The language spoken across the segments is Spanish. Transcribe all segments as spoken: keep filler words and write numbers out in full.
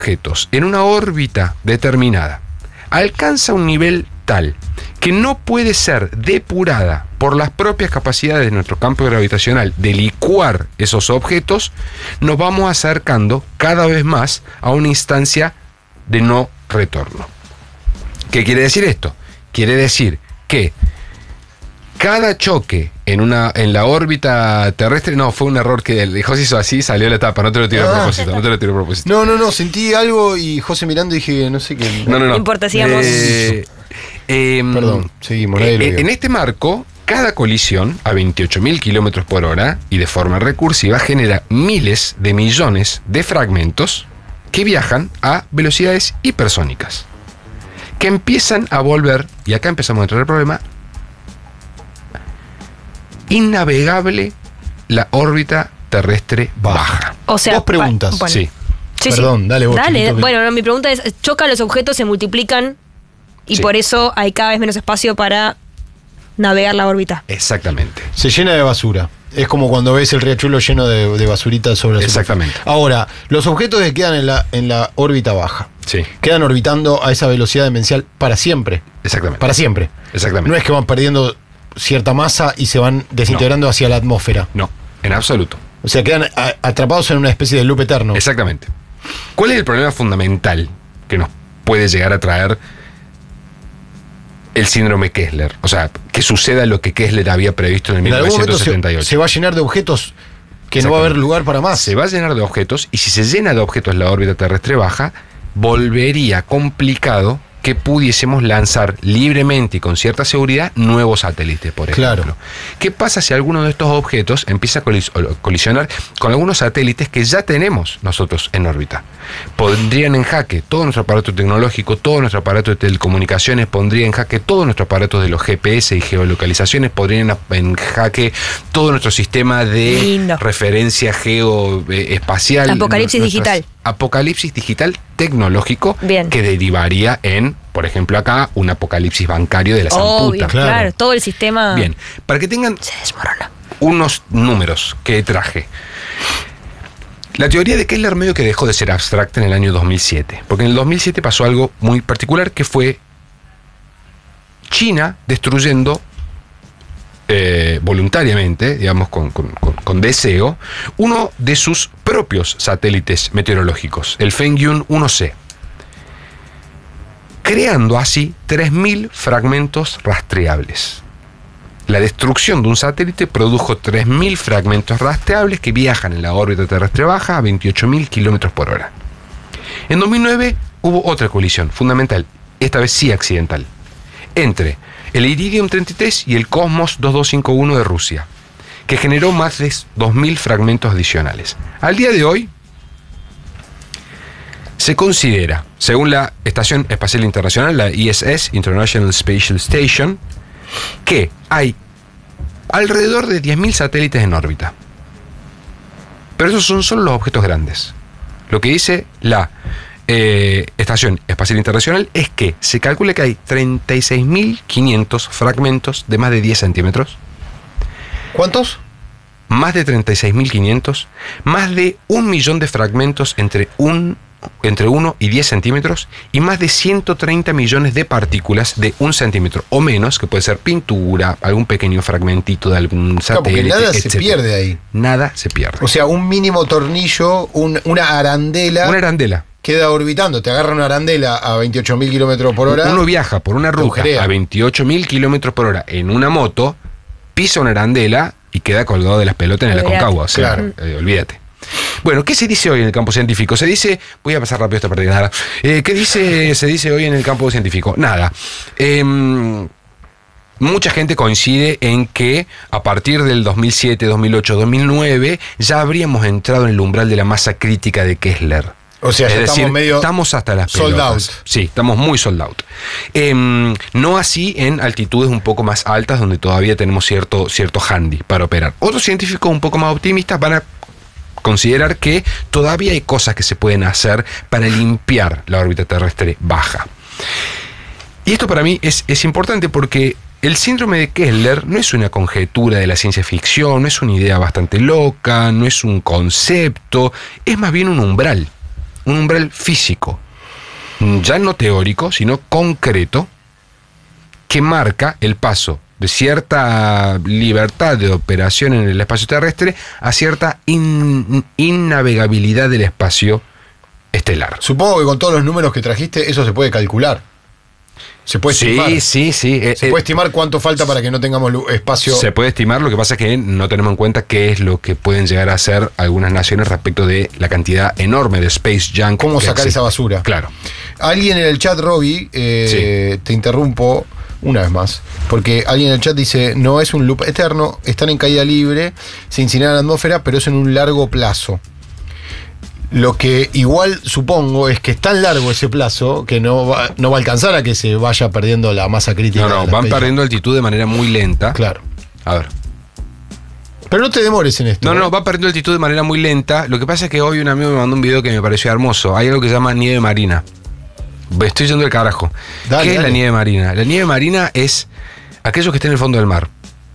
objetos en una órbita determinada alcanza un nivel tal que no puede ser depurada por las propias capacidades de nuestro campo gravitacional de licuar esos objetos, nos vamos acercando cada vez más a una instancia de no retorno. ¿Qué quiere decir esto? Quiere decir que cada choque en una en la órbita terrestre, no, fue un error que José hizo así, salió la tapa, no te lo tiré Ah. a propósito, no te lo tiré a propósito. No, no, no, sentí algo y José mirando dije, no sé qué. No, no, no. No importa, sigamos. Eh, eh, Perdón, seguimos. eh, nadie lo eh, vio. en este marco, cada colisión a veintiocho mil kilómetros por hora y de forma recursiva genera miles de millones de fragmentos que viajan a velocidades hipersónicas, que empiezan a volver, y acá empezamos a entrar el problema, innavegable la órbita terrestre baja. O sea, Dos preguntas. pa- bueno. Sí. Sí, Perdón, sí. dale vos, Dale, chiquito, que- bueno, no, mi pregunta es, chocan los objetos, se multiplican y Sí. por eso hay cada vez menos espacio para navegar la órbita. Exactamente. Se llena de basura. Es como cuando ves el riachuelo lleno de, de basurita sobre la Exactamente. superficie. Ahora, los objetos que quedan en la, en la órbita baja, Sí, quedan orbitando a esa velocidad demencial para siempre. exactamente. Para siempre. Exactamente. No es que van perdiendo cierta masa y se van desintegrando hacia la atmósfera. No, en absoluto. O sea, quedan a- atrapados en una especie de loop eterno. Exactamente. ¿Cuál es el problema fundamental que nos puede llegar a traer el síndrome Kessler? O sea, que suceda lo que Kessler había previsto en el En algún momento se, mil novecientos setenta y ocho. se va a llenar de objetos que no va a haber Exactamente. lugar para más. Se va a llenar de objetos, y si se llena de objetos la órbita terrestre baja, volvería complicado que pudiésemos lanzar libremente y con cierta seguridad nuevos satélites, por ejemplo. Claro. ¿Qué pasa si alguno de estos objetos empieza a colis- o colisionar con algunos satélites que ya tenemos nosotros en órbita? Pondrían en jaque todo nuestro aparato tecnológico, todo nuestro aparato de telecomunicaciones, pondría en jaque todo nuestro aparato de los G P S y geolocalizaciones, pondrían en jaque todo nuestro sistema de Lindo. referencia geoespacial. Apocalipsis digital. Apocalipsis digital tecnológico. Bien. Que derivaría en, por ejemplo acá, un apocalipsis bancario de la Obvio, zamputa. claro. Claro. todo el sistema Bien, para que tengan se desmorona. unos números que traje. La teoría de Kessler medio que dejó de ser abstracta en el año dos mil siete, porque en el dos mil siete pasó algo muy particular, que fue China destruyendo eh, voluntariamente, digamos con, con- con- con deseo, uno de sus propios satélites meteorológicos, el Fengyun uno ce, creando así tres mil fragmentos rastreables. La destrucción de un satélite produjo tres mil fragmentos rastreables que viajan en la órbita terrestre baja a veintiocho mil kilómetros por hora. En dos mil nueve hubo otra colisión fundamental, esta vez sí accidental, entre el Iridium treinta y tres y el Cosmos dos mil doscientos cincuenta y uno de Rusia, que generó más de dos mil fragmentos adicionales. Al día de hoy, se considera, según la Estación Espacial Internacional, la I S S, International Space Station, que hay alrededor de diez mil satélites en órbita. Pero esos son solo los objetos grandes. Lo que dice la eh, Estación Espacial Internacional es que se calcula que hay treinta y seis mil quinientos fragmentos de más de diez centímetros, ¿Cuántos? más de treinta y seis mil quinientos, más de un millón de fragmentos entre un entre uno y diez centímetros y más de ciento treinta millones de partículas de un centímetro o menos, que puede ser pintura, algún pequeño fragmentito de algún Claro, porque satélite, nada se etcétera. pierde ahí. Nada se pierde. O sea, un mínimo tornillo, un- una arandela, Una arandela. queda orbitando. Te agarra una arandela a veintiocho mil kilómetros por hora. Uno viaja por una ruta agujerea. a veintiocho mil kilómetros por hora en una moto, pisa una arandela y queda colgado de las pelotas en el Olvídate. Aconcagua. O sea, Claro. eh, olvídate. Bueno, ¿qué se dice hoy en el campo científico? Se dice, voy a pasar rápido esta partida, nada. Eh, ¿Qué dice, se dice hoy en el campo científico? Nada. Em, mucha gente coincide en que a partir del dos mil siete, dos mil ocho, dos mil nueve ya habríamos entrado en el umbral de la masa crítica de Kessler. O sea, Es ya decir, estamos medio estamos hasta las sold pelotas. out. Sí, estamos muy sold out. Em, no así en altitudes un poco más altas, donde todavía tenemos cierto, cierto handy para operar. Otros científicos un poco más optimistas van a considerar que todavía hay cosas que se pueden hacer para limpiar la órbita terrestre baja. Y esto para mí es, es importante porque el síndrome de Kessler no es una conjetura de la ciencia ficción, no es una idea bastante loca, no es un concepto, es más bien un umbral. un umbral físico, ya no teórico, sino concreto, que marca el paso de cierta libertad de operación en el espacio terrestre a cierta in, innavegabilidad del espacio estelar. Supongo que con todos los números que trajiste, eso se puede calcular. Se puede estimar. Sí, sí, sí. Se eh, puede eh, estimar cuánto falta para que no tengamos lu- espacio. Se puede estimar, lo que pasa es que no tenemos en cuenta qué es lo que pueden llegar a hacer algunas naciones respecto de la cantidad enorme de space junk. ¿Cómo que sacar existe. esa basura? Claro. Alguien en el chat, Robbie, eh, te interrumpo una vez más, porque alguien en el chat dice, no es un loop eterno, están en caída libre, se incineran en la atmósfera, pero es en un largo plazo. Lo que igual supongo es que es tan largo ese plazo que no va, no va a alcanzar a que se vaya perdiendo la masa crítica. No, no, de la van especie. perdiendo altitud de manera muy lenta. Claro. A ver. Pero no te demores en esto. No, ¿eh? no, va perdiendo altitud de manera muy lenta. Lo que pasa es que hoy un amigo me mandó un video que me pareció hermoso. Hay algo que se llama nieve marina. Estoy yendo del carajo. Dale, ¿Qué es dale. la nieve marina? La nieve marina es aquello que está en el fondo del mar.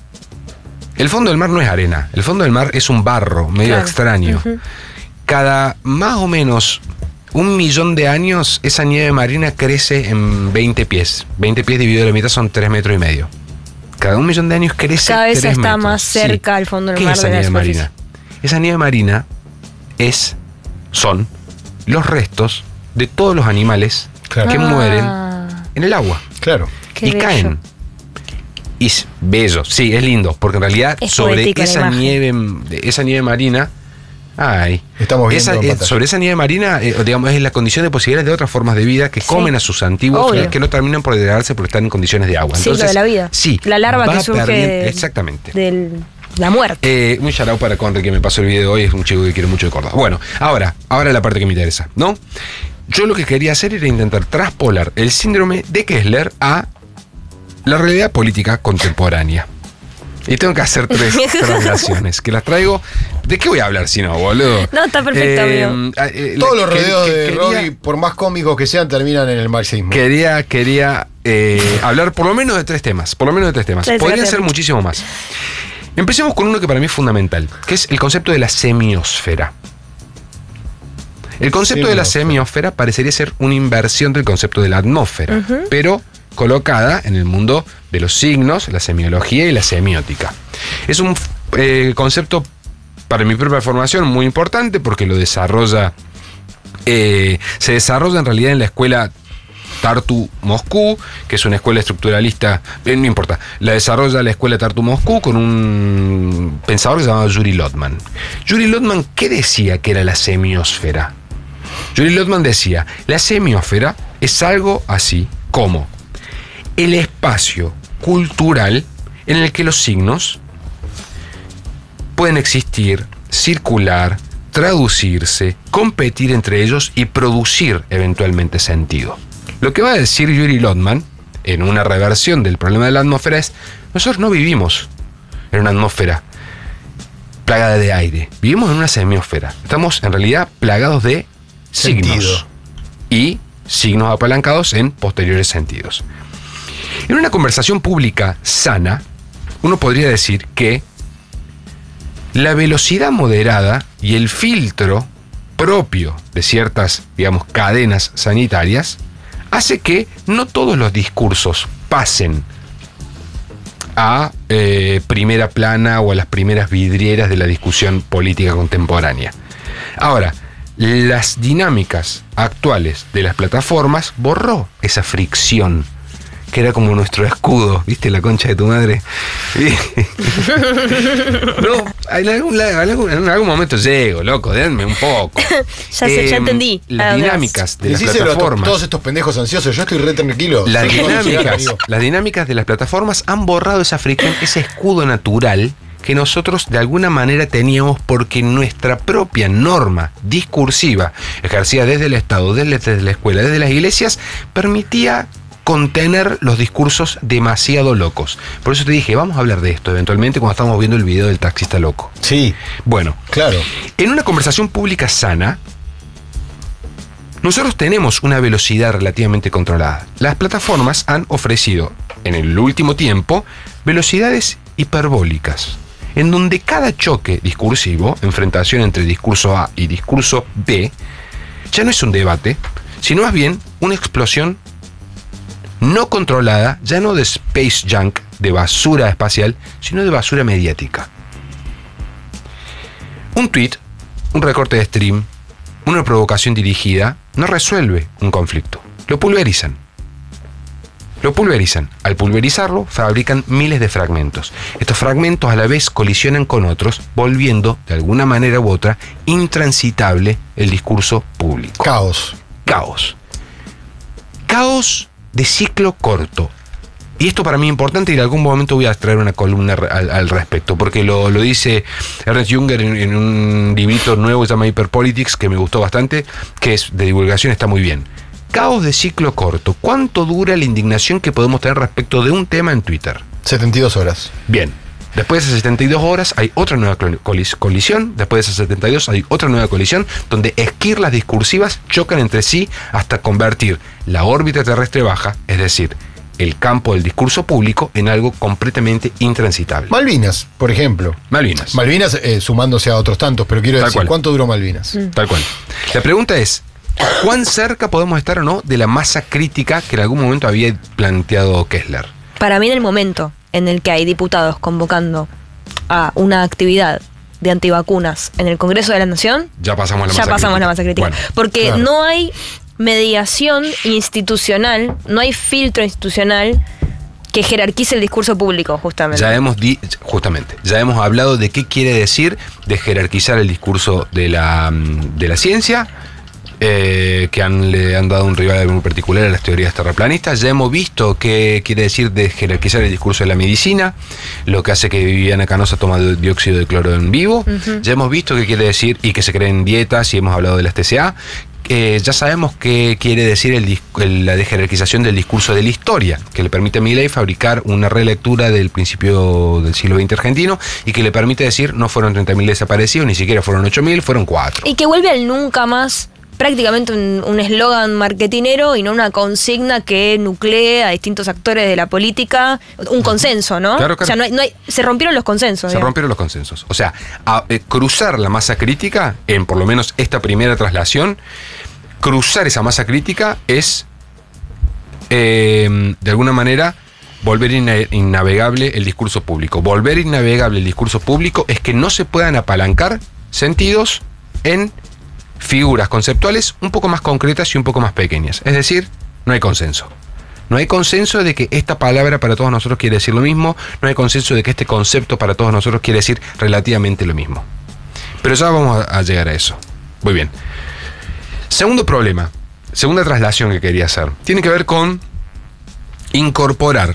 El fondo del mar no es arena. El fondo del mar es un barro medio Claro. extraño. Ujú. Cada más o menos un millón de años, esa nieve marina crece en veinte pies. veinte pies dividido a la mitad son tres metros y medio. Cada un millón de años crece Cada vez tres está metros. más cerca Sí. al fondo del ¿Qué mar es esa de la nieve superficie? marina? Esa nieve marina es, son los restos de todos los animales Claro. que Ah. mueren en el agua Claro. Qué y bello. caen. Y es bello, sí, es lindo, porque en realidad Es sobre poética la esa imagen. nieve, esa nieve marina, ay, Estamos viendo esa, en eh, pantalla. sobre esa nieve marina, eh, digamos, es la condición de posibilidades de otras formas de vida que Sí. comen a sus antiguos, Obvio. que no terminan por degradarse porque están en condiciones de agua. Sí, lo de la vida. Sí, La larva va que surge perdiendo- de- exactamente. de la muerte. Eh, un shout out para Conry que me pasó el video hoy, es un chico que quiere mucho de Córdoba. Bueno, ahora, ahora la parte que me interesa, ¿no? Yo lo que quería hacer era intentar traspolar el síndrome de Kessler a la realidad política contemporánea. Y tengo que hacer tres traslaciones, que las traigo. ¿De qué voy a hablar si no, boludo? No, está perfecto, amigo. ah, eh, Todos la- los que- rodeos que- de quería- Robbie, por más cómicos que sean, terminan en el marxismo. Quería, quería eh, hablar por lo menos de tres temas. Por lo menos de tres temas. Sí, Podrían sí, ser sí. muchísimo más. Empecemos con uno que para mí es fundamental, que es el concepto de la semiosfera. El concepto de la Semiosfera. semiosfera parecería ser una inversión del concepto de la atmósfera, Ujú. pero colocada en el mundo de los signos, la semiología y la semiótica. Es un eh, concepto, para mi propia formación, muy importante porque lo desarrolla, eh, se desarrolla en realidad en la escuela Tartu Moscú, que es una escuela estructuralista, eh, no importa, la desarrolla la escuela Tartu Moscú con un pensador que se llamaba Yuri Lotman. Yuri Lotman, ¿qué decía que era la semiosfera? Yuri Lotman decía, la semiosfera es algo así como el espacio cultural en el que los signos pueden existir, circular, traducirse, competir entre ellos y producir eventualmente sentido. Lo que va a decir Yuri Lotman, en una reversión del problema de la atmósfera, es: nosotros no vivimos en una atmósfera plagada de aire, vivimos en una semiosfera. Estamos en realidad plagados de signos Sentido. y signos apalancados en posteriores sentidos. En una conversación pública sana, uno podría decir que la velocidad moderada y el filtro propio de ciertas, digamos, cadenas sanitarias hace que no todos los discursos pasen a eh, primera plana o a las primeras vidrieras de la discusión política contemporánea. Ahora, las dinámicas actuales de las plataformas borró esa fricción que era como nuestro escudo, ¿viste? La concha de tu madre. No, en algún, en algún, en algún momento llego, loco, denme un poco. Ya sé, ya entendí. ¿A Las dónde vas? dinámicas de las Decíselo a to- plataformas. todos estos pendejos ansiosos. Yo estoy re tranquilo. Las Soy todo dinámicas, amigo. las dinámicas de las plataformas han borrado esa fricción, ese escudo natural que nosotros de alguna manera teníamos porque nuestra propia norma discursiva, ejercida desde el Estado, desde, desde la escuela, desde las iglesias, permitía contener los discursos demasiado locos. Por eso te dije, vamos a hablar de esto eventualmente cuando estamos viendo el video del taxista loco. Sí, Bueno, claro. en una conversación pública sana, nosotros tenemos una velocidad relativamente controlada. Las plataformas han ofrecido, en el último tiempo, velocidades hiperbólicas, en donde cada choque discursivo, enfrentación entre discurso A y discurso B, ya no es un debate, sino más bien una explosión no controlada, ya no de space junk, de basura espacial, sino de basura mediática. Un tweet, un recorte de stream, una provocación dirigida, no resuelve un conflicto. Lo pulverizan. Lo pulverizan. Al pulverizarlo, fabrican miles de fragmentos. Estos fragmentos a la vez colisionan con otros, volviendo, de alguna manera u otra, intransitable el discurso público. Caos. Caos. Caos de ciclo corto. Y esto para mí es importante y en algún momento voy a traer una columna al, al respecto, porque lo, lo dice Ernest Junger en, en un librito nuevo que se llama Hyperpolitics, que me gustó bastante, que es de divulgación, está muy bien. Caos de ciclo corto. ¿Cuánto dura la indignación que podemos tener respecto de un tema en Twitter? setenta y dos horas. Bien. Después de esas setenta y dos horas hay otra nueva colis- colisión, después de esas setenta y dos hay otra nueva colisión, donde esquirlas discursivas chocan entre sí hasta convertir la órbita terrestre baja, es decir, el campo del discurso público, en algo completamente intransitable. Malvinas, por ejemplo. Malvinas. Malvinas eh, sumándose a otros tantos, pero quiero Tal decir, cual. ¿cuánto duró Malvinas? Mm. Tal cual. La pregunta es, ¿cuán cerca podemos estar o no de la masa crítica que en algún momento había planteado Kessler? Para mí, en el momento en el que hay diputados convocando a una actividad de antivacunas en el Congreso de la Nación, Ya pasamos la ya masa pasamos crítica. la masa crítica. Bueno, Porque claro. no hay mediación institucional, no hay filtro institucional que jerarquice el discurso público, justamente. ya hemos di- justamente, ya hemos hablado de qué quiere decir de jerarquizar el discurso de la, de la ciencia, eh, que han, le han dado un rival muy particular a las teorías terraplanistas. Ya hemos visto qué quiere decir de jerarquizar el discurso de la medicina, lo que hace que Viviana Canosa toma dióxido de cloro en vivo. Ujú. Ya hemos visto qué quiere decir y que se creen dietas y hemos hablado de las T C A. Eh, ya sabemos qué quiere decir el, dis- el- la dejerarquización del discurso de la historia, que le permite a Milei fabricar una relectura del principio del siglo veinte argentino y que le permite decir no fueron treinta mil desaparecidos, ni siquiera fueron ocho mil, fueron cuatro. Y que vuelve al nunca más, prácticamente un un eslogan marketinero y no una consigna que nuclee a distintos actores de la política, un consenso, ¿no? Claro, claro. O sea, no hay- no hay- se rompieron los consensos. Se digamos. rompieron los consensos. O sea, a- eh, cruzar la masa crítica, en por lo menos esta primera traslación, cruzar esa masa crítica es, eh, de alguna manera, volver inna- innavegable el discurso público. Volver innavegable el discurso público es que no se puedan apalancar sentidos en figuras conceptuales un poco más concretas y un poco más pequeñas. Es decir, no hay consenso. No hay consenso de que esta palabra para todos nosotros quiere decir lo mismo, no hay consenso de que este concepto para todos nosotros quiere decir relativamente lo mismo. Pero ya vamos a, a llegar a eso. Muy bien. Segundo problema, segunda traslación que quería hacer, tiene que ver con incorporar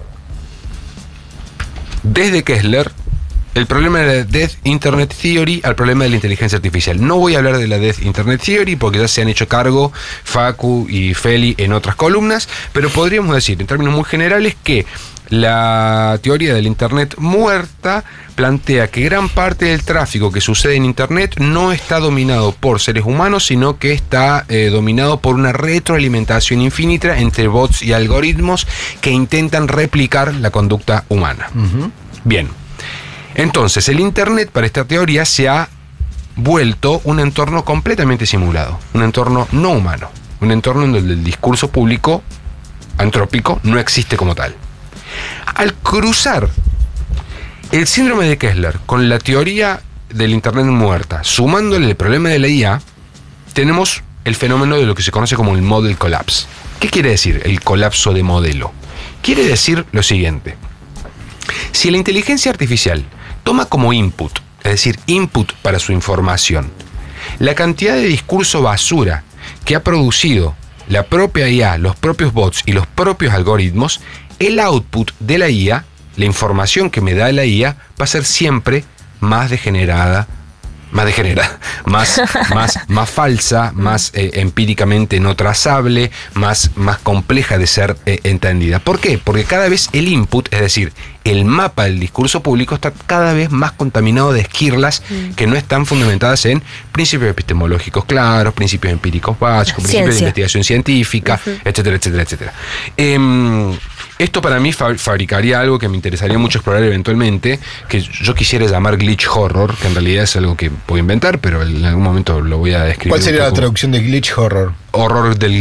desde Kessler el problema de la Death Internet Theory al problema de la inteligencia artificial. No voy a hablar de la Death Internet Theory porque ya se han hecho cargo Facu y Feli en otras columnas, pero podríamos decir en términos muy generales que la teoría del Internet muerta plantea que gran parte del tráfico que sucede en Internet no está dominado por seres humanos, sino que está eh, dominado por una retroalimentación infinita entre bots y algoritmos que intentan replicar la conducta humana. Ujú. Bien. Entonces, el Internet para esta teoría se ha vuelto un entorno completamente simulado, un entorno no humano, un entorno en donde el discurso público antrópico no existe como tal. Al cruzar el síndrome de Kessler con la teoría del Internet muerta, sumándole el problema de la I A, tenemos el fenómeno de lo que se conoce como el model collapse. ¿Qué quiere decir el colapso de modelo? Quiere decir lo siguiente. Si la inteligencia artificial toma como input, es decir, input para su información, la cantidad de discurso basura que ha producido la propia I A, los propios bots y los propios algoritmos, el output de la I A, la información que me da la I A, va a ser siempre más degenerada, más degenerada, más, más, más falsa, más eh, empíricamente no trazable, más, más compleja de ser eh, entendida. ¿Por qué? Porque cada vez el input, es decir, el mapa del discurso público está cada vez más contaminado de esquirlas mm. que no están fundamentadas en principios epistemológicos claros, principios empíricos básicos, principios de investigación científica, uh-huh. etcétera, etcétera, etcétera. Eh, Esto para mí fa- fabricaría algo que me interesaría mucho explorar eventualmente, que yo quisiera llamar glitch horror, que en realidad es algo que puedo inventar, pero en algún momento lo voy a describir. ¿Cuál sería un la poco. traducción de glitch horror? Horror del